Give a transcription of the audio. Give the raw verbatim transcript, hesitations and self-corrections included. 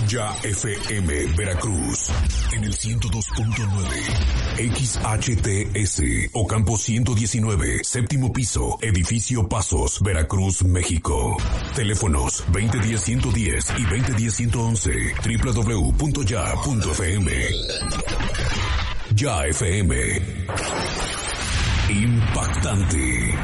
Ya F M Veracruz en el ciento dos punto nueve, X H T S Ocampo ciento diecinueve, séptimo piso, edificio Pasos, Veracruz, México. Teléfonos veinte diez ciento diez y veinte diez ciento once, doble u doble u doble u punto ya punto f m. Ya F M. Impactante.